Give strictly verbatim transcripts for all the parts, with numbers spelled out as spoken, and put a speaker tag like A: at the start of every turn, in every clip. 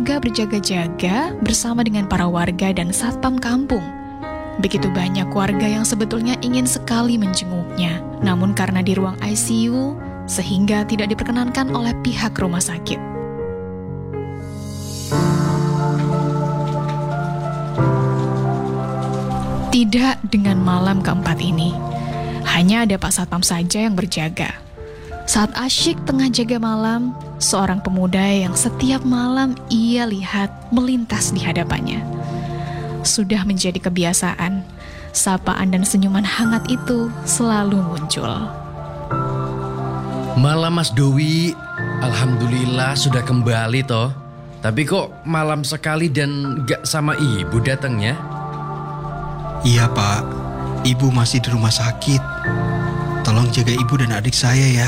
A: juga berjaga-jaga bersama dengan para warga dan satpam kampung. Begitu banyak warga yang sebetulnya ingin sekali menjenguknya, namun karena di ruang I C U, sehingga tidak diperkenankan oleh pihak rumah sakit. Tidak dengan malam keempat ini. Hanya ada Pak Satpam saja yang berjaga. Saat asyik tengah jaga malam, seorang pemuda yang setiap malam ia lihat melintas di hadapannya. Sudah menjadi kebiasaan, sapaan dan senyuman hangat itu selalu muncul.
B: Malam Mas Dowi, alhamdulillah sudah kembali toh. Tapi kok malam sekali dan gak sama ibu datangnya?
C: Iya Pak, ibu masih di rumah sakit. Tolong jaga ibu dan adik saya ya.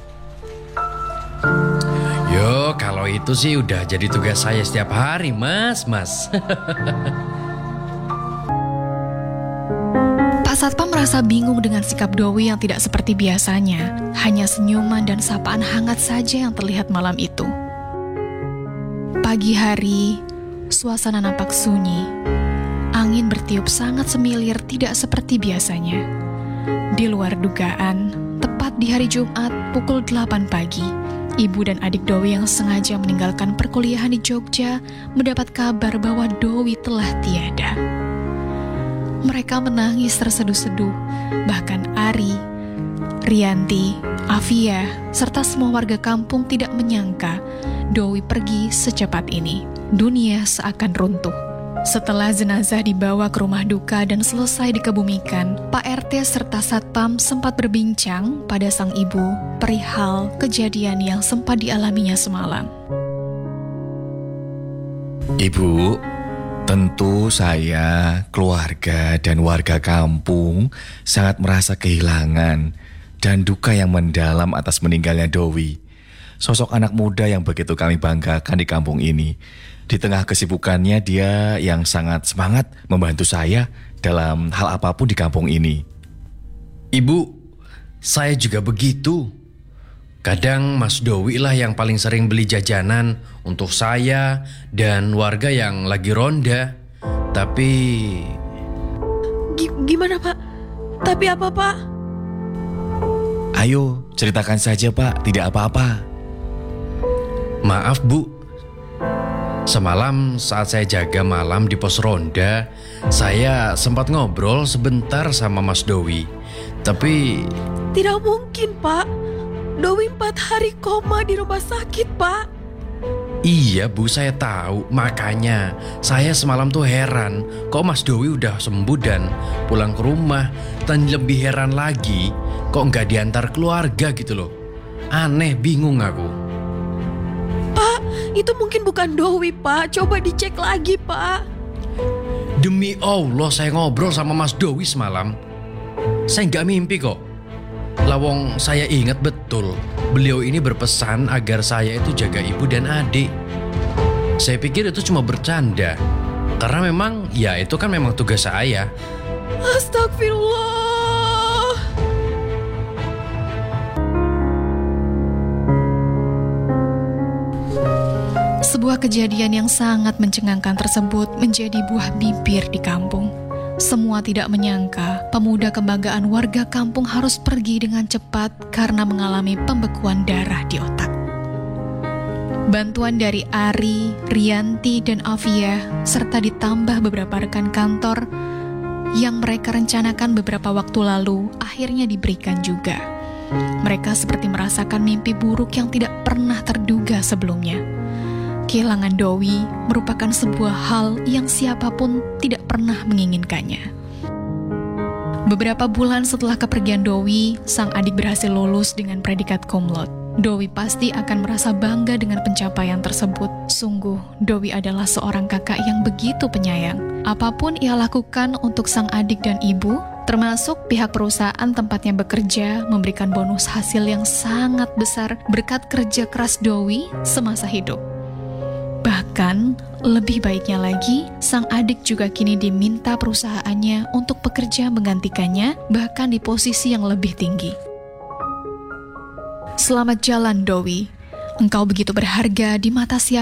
B: Yo, kalau itu sih udah jadi tugas saya setiap hari, Mas, Mas.
A: Pak Satpam merasa bingung dengan sikap Dowi yang tidak seperti biasanya. Hanya senyuman dan sapaan hangat saja yang terlihat malam itu. Pagi hari, suasana nampak sunyi. Angin bertiup sangat semilir, tidak seperti biasanya. Di luar dugaan, tepat di hari Jumat pukul delapan pagi, ibu dan adik Dowi yang sengaja meninggalkan perkuliahan di Jogja mendapat kabar bahwa Dowi telah tiada. Mereka menangis terseduh-seduh, bahkan Ari, Rianti, Afia, serta semua warga kampung tidak menyangka Dowi pergi secepat ini. Dunia seakan runtuh. Setelah jenazah dibawa ke rumah duka dan selesai dikebumikan, Pak R T serta Satpam sempat berbincang pada sang ibu perihal kejadian yang sempat dialaminya semalam.
D: Ibu, tentu saya, keluarga dan warga kampung sangat merasa kehilangan dan duka yang mendalam atas meninggalnya Dowi. Sosok anak muda yang begitu kami banggakan di kampung ini. Di tengah kesibukannya dia yang sangat semangat membantu saya dalam hal apapun di kampung ini.
B: Ibu, saya juga begitu. Kadang Mas Dowi lah yang paling sering beli jajanan untuk saya dan warga yang lagi ronda. Tapi...
E: G- gimana Pak? Tapi apa Pak?
D: Ayo, ceritakan saja Pak, tidak apa-apa.
B: Maaf Bu, semalam saat saya jaga malam di pos ronda, saya sempat ngobrol sebentar sama Mas Dowi. Tapi...
E: Tidak mungkin Pak, Dowi empat hari koma di rumah sakit Pak.
B: Iya Bu, saya tahu. Makanya saya semalam tuh heran, kok Mas Dowi udah sembuh dan pulang ke rumah. Dan lebih heran lagi, kok nggak diantar keluarga gitu loh. Aneh, bingung aku.
E: Pak, itu mungkin bukan Dowi Pak, coba dicek lagi Pak.
B: Demi Allah saya ngobrol sama Mas Dowi semalam. Saya nggak mimpi kok. Lawong saya ingat betul, beliau ini berpesan agar saya itu jaga ibu dan adik. Saya pikir itu cuma bercanda, karena memang ya itu kan memang tugas saya.
E: Astagfirullah.
A: Sebuah kejadian yang sangat mencengangkan tersebut menjadi buah bibir di kampung. Semua tidak menyangka pemuda kebanggaan warga kampung harus pergi dengan cepat karena mengalami pembekuan darah di otak. Bantuan dari Ari, Rianti, dan Afia, serta ditambah beberapa rekan kantor yang mereka rencanakan beberapa waktu lalu, akhirnya diberikan juga. Mereka seperti merasakan mimpi buruk yang tidak pernah terduga sebelumnya. Kehilangan Dowi merupakan sebuah hal yang siapapun tidak pernah menginginkannya. Beberapa bulan setelah kepergian Dowi, sang adik berhasil lulus dengan predikat cum laude. Dowi pasti akan merasa bangga dengan pencapaian tersebut. Sungguh, Dowi adalah seorang kakak yang begitu penyayang. Apapun ia lakukan untuk sang adik dan ibu, termasuk pihak perusahaan tempatnya bekerja, memberikan bonus hasil yang sangat besar berkat kerja keras Dowi semasa hidup. Bahkan, lebih baiknya lagi, sang adik juga kini diminta perusahaannya untuk bekerja menggantikannya, bahkan di posisi yang lebih tinggi. Selamat jalan, Dowi. Engkau begitu berharga di mata siapa